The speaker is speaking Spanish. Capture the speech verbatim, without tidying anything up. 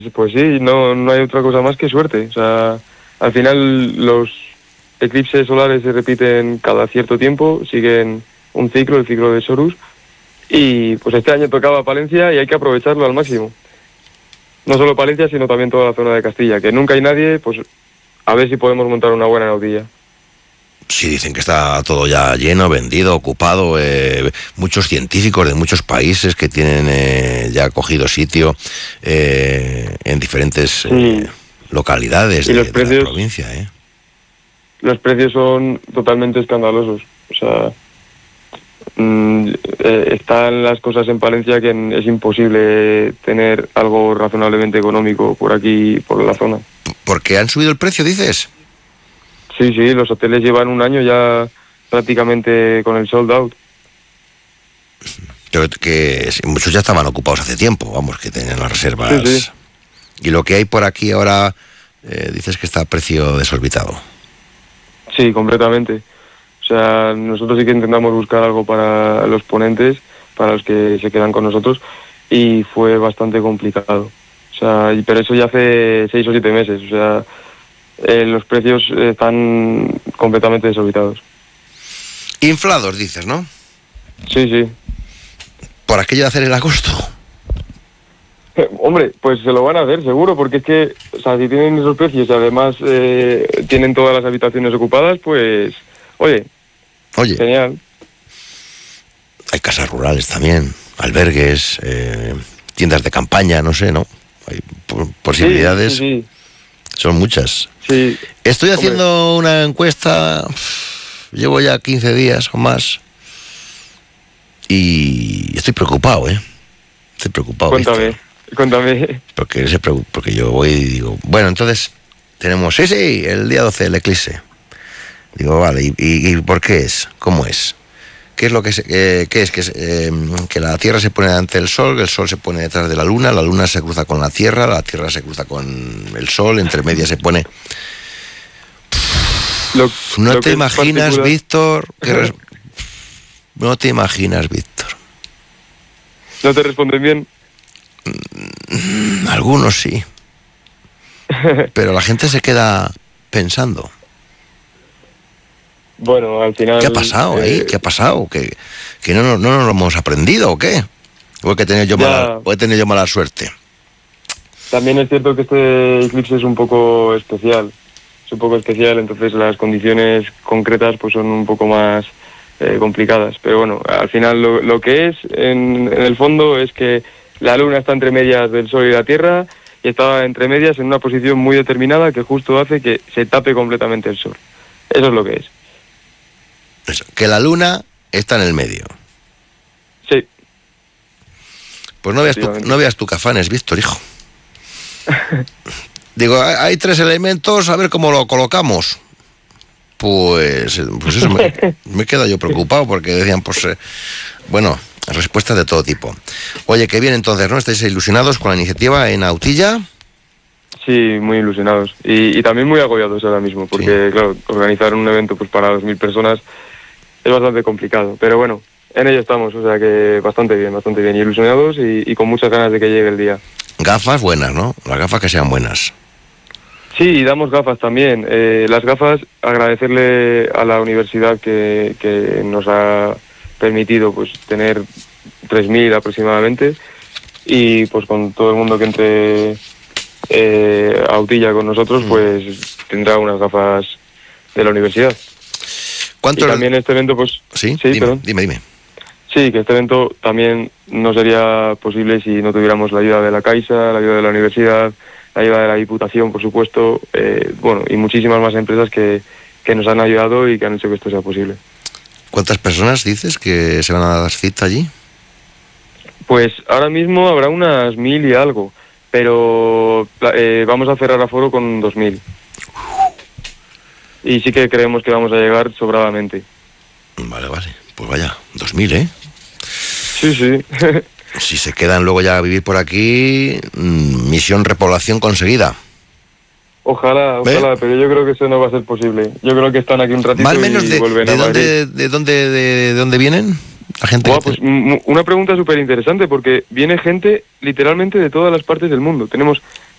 Pues sí, no, no hay otra cosa más que suerte. O sea, al final los eclipses solares se repiten cada cierto tiempo, siguen un ciclo, el ciclo de Horus, y pues este año tocaba Palencia y hay que aprovecharlo al máximo. No solo Palencia, sino también toda la zona de Castilla, que nunca hay nadie, pues a ver si podemos montar una buena nautilla. Sí, dicen que está todo ya lleno, vendido, ocupado, eh, muchos científicos de muchos países que tienen eh, ya cogido sitio eh, en diferentes eh, localidades de, precios, de la provincia. ¿eh? Los precios son totalmente escandalosos. O sea, mmm, eh, están las cosas en Palencia que en, es imposible tener algo razonablemente económico por aquí, por la zona. ¿Por qué han subido el precio, dices? Sí, sí, los hoteles llevan un año ya prácticamente con el sold out. Creo que muchos ya estaban ocupados hace tiempo, vamos, que tenían las reservas. Sí, sí. Y lo que hay por aquí ahora, eh, dices que está a precio desorbitado. Sí, completamente. O sea, nosotros sí que intentamos buscar algo para los ponentes, para los que se quedan con nosotros, y fue bastante complicado. O sea, pero eso ya hace seis o siete meses, o sea... Eh, los precios están completamente desorbitados. Inflados, dices, ¿no? Sí, sí. ¿Por aquello de hacer el agosto? Eh, hombre, pues se lo van a hacer, seguro, porque es que, o sea, si tienen esos precios y además eh, tienen todas las habitaciones ocupadas, pues, oye, oye, genial. Hay casas rurales también, albergues, eh, tiendas de campaña, no sé, ¿no? Hay posibilidades. Sí, sí, sí. Son muchas. Sí. Estoy haciendo Hombre. una encuesta, llevo ya quince días o más, y estoy preocupado, ¿eh? Estoy preocupado. Cuéntame, ¿viste? cuéntame. Porque, ese, porque yo voy y digo, bueno, entonces tenemos, sí, sí, el día doce el eclipse. Digo, vale, ¿y, y, y por qué es? ¿Cómo es? ¿Qué es lo que, se, eh, qué es? Que, eh, que la Tierra se pone ante el Sol, el Sol se pone detrás de la Luna, la Luna se cruza con la Tierra, la Tierra se cruza con el Sol, entre medias se pone... Lo, no lo te imaginas, particular... Víctor, que res... no te imaginas, Víctor. ¿No te responden bien? Mm, algunos sí. Pero la gente se queda pensando. Bueno, al final... ¿Qué ha pasado eh... ahí? ¿Qué ha pasado? ¿Que, que no, no, no nos lo hemos aprendido o qué? ¿O he, que tenido yo mala, ¿O he tenido yo mala suerte? También es cierto que este eclipse es un poco especial. Es un poco especial, entonces las condiciones concretas pues son un poco más eh, complicadas. Pero bueno, al final lo, lo que es, en, en el fondo, es que la Luna está entre medias del Sol y la Tierra y está entre medias en una posición muy determinada que justo hace que se tape completamente el Sol. Eso es lo que es. Eso, que la Luna está en el medio. Sí. Pues no veas tu, no veas tu cafanes, Víctor, hijo. Digo, hay, hay tres elementos, a ver cómo lo colocamos. Pues, pues eso, me, me quedo yo preocupado porque decían, pues, eh, bueno, respuestas de todo tipo. Oye, qué bien entonces, ¿no? ¿Estáis ilusionados con la iniciativa en Autilla? Sí, muy ilusionados. Y, y también muy agobiados ahora mismo, porque, sí. claro, organizar un evento pues para dos mil personas es bastante complicado. Pero bueno, en ello estamos, o sea que bastante bien, bastante bien. Ilusionados y, y con muchas ganas de que llegue el día. Gafas buenas, ¿no? Las gafas que sean buenas. Sí, y damos gafas también. Eh, las gafas, agradecerle a la universidad que, que nos ha permitido pues tener tres mil aproximadamente y pues con todo el mundo que entre eh, a Autilla con nosotros, pues tendrá unas gafas de la universidad. ¿Cuánto? Y también este evento, pues... Sí, sí, dime, perdón. dime, dime. Sí, que este evento también no sería posible si no tuviéramos la ayuda de la Caixa, la ayuda de la universidad, la ayuda de la Diputación, por supuesto, eh, bueno, y muchísimas más empresas que, que nos han ayudado y que han hecho que esto sea posible. ¿Cuántas personas dices que se van a dar cita allí? Pues ahora mismo habrá unas mil y algo, pero eh, vamos a cerrar aforo con dos mil. Y sí que creemos que vamos a llegar sobradamente. Vale, vale, pues vaya, dos mil, ¿eh? Sí, sí. Si se quedan luego ya a vivir por aquí, misión repoblación conseguida. Ojalá, ojalá, ¿Eh? Pero yo creo que eso no va a ser posible. Yo creo que están aquí un ratito más o menos y de, vuelven de a dónde, Madrid. ¿De dónde de, de dónde vienen la gente? Buah, pues, una pregunta súper interesante, porque viene gente literalmente de todas las partes del mundo. Tenemos